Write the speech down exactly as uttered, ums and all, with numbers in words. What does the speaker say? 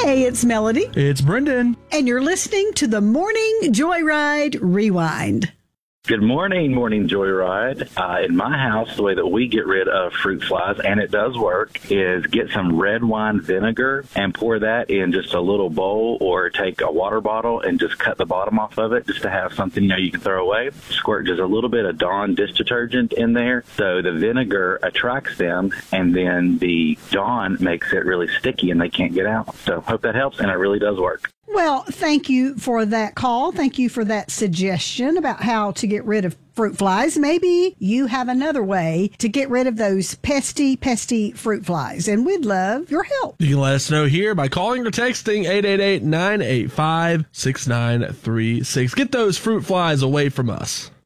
Hey, it's Melody. It's Brendan. And you're listening to the Morning Joyride Rewind. Good morning, Morning Joyride. Uh, in my house, the way that we get rid of fruit flies, and it does work, is get some red wine vinegar and pour that in just a little bowl, or take a water bottle and just cut the bottom off of it just to have something, you know, you can throw away. Squirt just a little bit of Dawn dish detergent in there, so the vinegar attracts them, and then the Dawn makes it really sticky and they can't get out. So hope that helps, and it really does work. Well, thank you for that call. Thank you for that suggestion about how to get rid of fruit flies. Maybe you have another way to get rid of those pesty, pesty fruit flies, and we'd love your help. You can let us know here by calling or texting eight eight eight, nine eight five, six nine three six. Get those fruit flies away from us.